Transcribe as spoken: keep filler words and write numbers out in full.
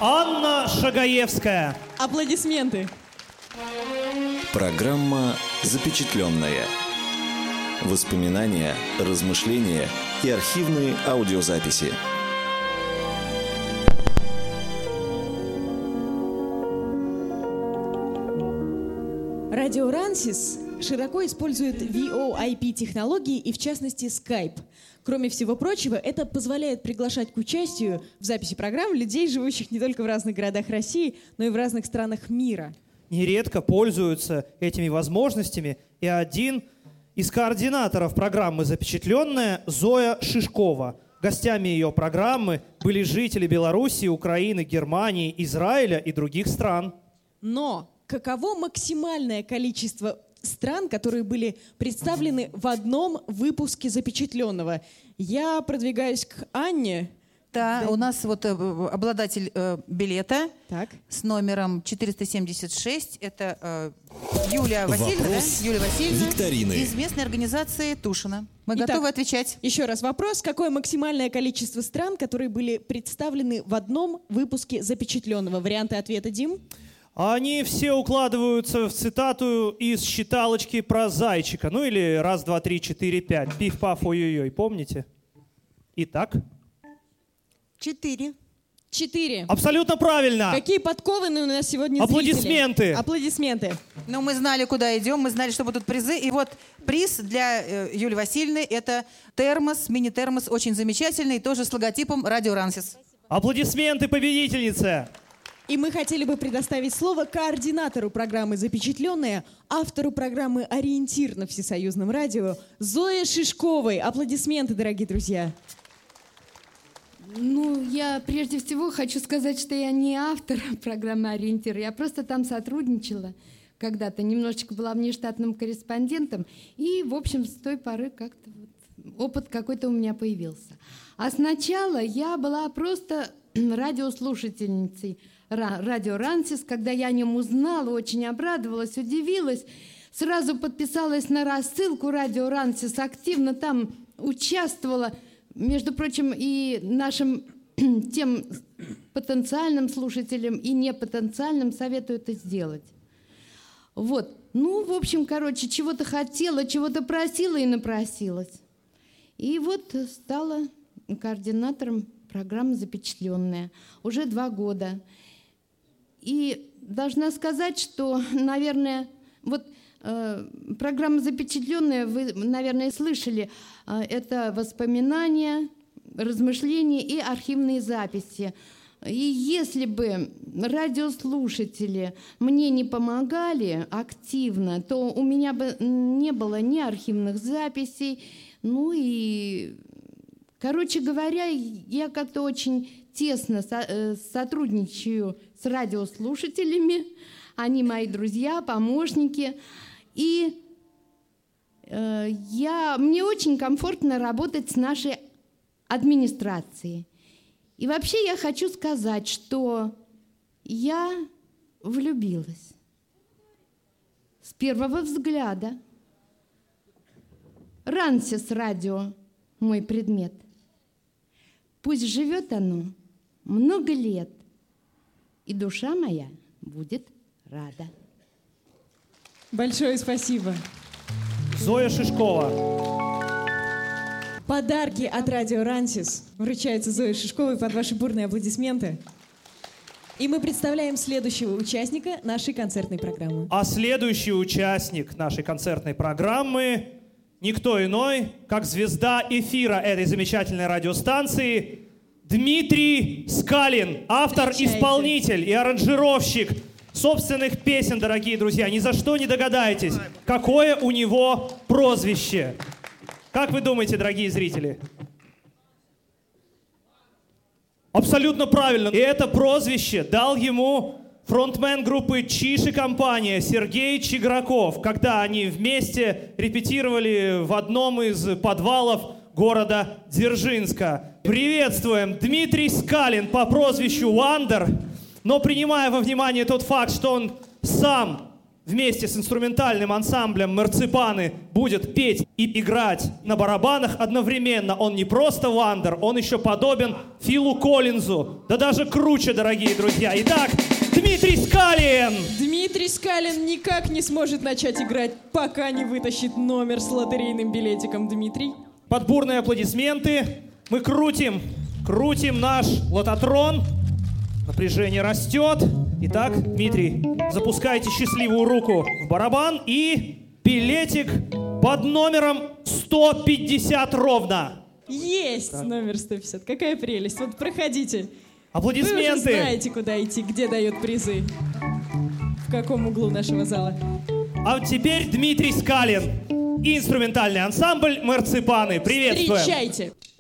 Анна Шагаевская. Аплодисменты. Программа «Запечатленная». Воспоминания, размышления и архивные аудиозаписи. Радио Рансис широко использует ви о ай пи-технологии и, в частности, Skype. Кроме всего прочего, это позволяет приглашать к участию в записи программ людей, живущих не только в разных городах России, но и в разных странах мира. Нередко пользуются этими возможностями и один из координаторов программы «Запечатленная» Зоя Шишкова. Гостями ее программы были жители Белоруссии, Украины, Германии, Израиля и других стран. Но каково максимальное количество стран, которые были представлены в одном выпуске «Запечатленного»? Я продвигаюсь к Анне. Да, да. У нас вот э, обладатель э, билета так. с номером четыреста семьдесят шесть. Это э, Юлия Васильевна, да? Юлия Васильевна викторины. Из местной организации Тушино. Мы Итак, готовы отвечать. Еще раз вопрос. Какое максимальное количество стран, которые были представлены в одном выпуске «Запечатленного»? Варианты ответа, Дим? Они все укладываются в цитату из считалочки про зайчика. Ну или раз, два, три, четыре, пять. Пиф-паф, ой-ой-ой. Помните? Итак? Четыре. Четыре. Абсолютно правильно. Какие подкованные у нас сегодня Аплодисменты. зрители. Аплодисменты. Ну, мы знали, куда идем, мы знали, что будут призы. И вот приз для э, Юлии Васильевны – это термос, мини-термос, очень замечательный, тоже с логотипом «Радио Рансис». Аплодисменты победительнице. И мы хотели бы предоставить слово координатору программы «Запечатленная», автору программы «Ориентир» на Всесоюзном радио Зое Шишковой. Аплодисменты, дорогие друзья. Ну, я прежде всего хочу сказать, что я не автор программы «Ориентир». Я просто там сотрудничала когда-то, немножечко была внештатным корреспондентом. И, в общем, с той поры как-то вот опыт какой-то у меня появился. А сначала я была просто радиослушательницей радио Рансис. Когда я о нем узнала, очень обрадовалась, удивилась. Сразу подписалась на рассылку радио Рансис, активно там участвовала. Между прочим, и нашим тем потенциальным слушателям и непотенциальным советую это сделать. Вот. Ну, в общем, короче, чего-то хотела, чего-то просила и напросилась. И вот стала координатором программы «Запечатленная». Уже два года. И должна сказать, что, наверное, вот э, программа «Запечатленная», вы, наверное, слышали, э, это воспоминания, размышления и архивные записи. И если бы радиослушатели мне не помогали активно, то у меня бы не было ни архивных записей, ну и, короче говоря, я как-то очень тесно со- э, сотрудничаю с радиослушателями. Они мои друзья, помощники. И э, я, мне очень комфортно работать с нашей администрацией. И вообще я хочу сказать, что я влюбилась с первого взгляда. Рансис радио – мой предмет. Пусть живет оно много лет, и душа моя будет рада. Большое спасибо. Зоя Шишкова. Подарки от радио Рансис вручаются Зое Шишковой под ваши бурные аплодисменты. И мы представляем следующего участника нашей концертной программы. А следующий участник нашей концертной программы никто иной, как звезда эфира этой замечательной радиостанции Дмитрий Скалин, автор-исполнитель и аранжировщик собственных песен, дорогие друзья. Ни за что не догадаетесь, какое у него прозвище. Как вы думаете, дорогие зрители? Абсолютно правильно. И это прозвище дал ему фронтмен группы «Чиж и компания» Сергей Чиграков, когда они вместе репетировали в одном из подвалов города Дзержинска. Приветствуем! Дмитрий Скалин по прозвищу Вандер, но принимая во внимание тот факт, что он сам вместе с инструментальным ансамблем «Марципаны» будет петь и играть на барабанах одновременно. Он не просто вандер, он еще подобен Филу Коллинзу. Да даже круче, дорогие друзья. Итак, Дмитрий Скалин! Дмитрий Скалин никак не сможет начать играть, пока не вытащит номер с лотерейным билетиком. Дмитрий. Под бурные аплодисменты мы крутим, крутим наш лототрон. Напряжение растет. Итак, Дмитрий, запускайте счастливую руку в барабан и билетик под номером сто пятьдесят ровно. Есть номер сто пятьдесят. Какая прелесть. Вот проходите. Аплодисменты. Вы уже знаете, куда идти, где дают призы. В каком углу нашего зала. А вот теперь Дмитрий Скалин и инструментальный ансамбль «Марципаны». Приветствуем. Встречайте.